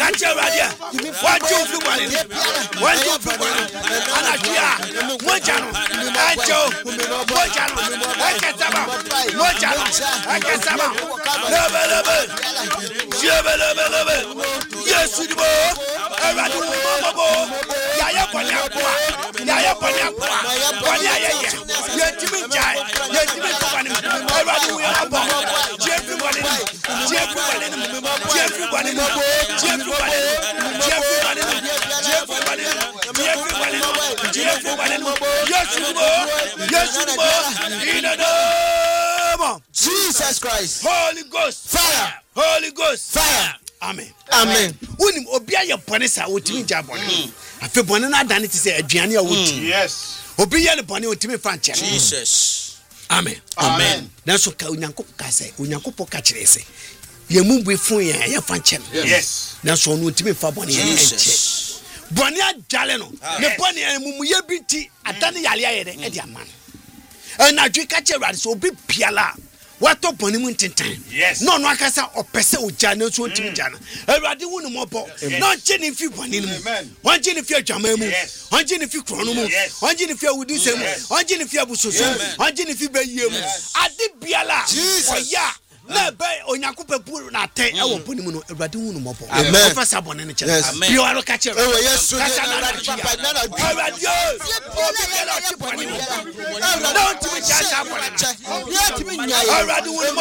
Catch your radio. One, two, three, one. One, two, three, one. Anachia. Mojano. Ancho. Mojano. Akesaba. Mojano. Akesaba. Lebe. Yes, we do. Everybody, Yaya Panyakwa. Yaya Panyakwa. Panyaya. Yetimin Jai. Yetimin Company. Everybody, we are about. Everybody. In the name of Jesus Christ. Holy Ghost. Fire. Holy Ghost. Fire. Amen. Amen. Unim obia ye bone sa otimi jabone. Afi bone na dane ti se aduane a woti. Yes. Obi ye ne bone otimi fa nche. Jesus. Amen. Amen. Na so ka onyankopon ka se onyankopon ka kire se. Ye mu bu fun ye fa nche. Yes. Na so no otimi fa bone ye nche. Bone adale no. Ne bone ye mumu ye binti adane yale ye de e di amano. Na dwe ka kire so obi piala. What up on him in time? Yes. No, akasa or pesa o jana so timijana. Everybody won more. No chin if you want him. One chin if you're Jamamu. One chin if you chronomo. One chin if you would do some. One chin if you have so. One chin if you be you. I did Biala. Jesus. Yeah. Na be onyakope pu na ten e wo ponimu no Awurade hu no mopo professor bon ne chele you are catch it Yes. Don't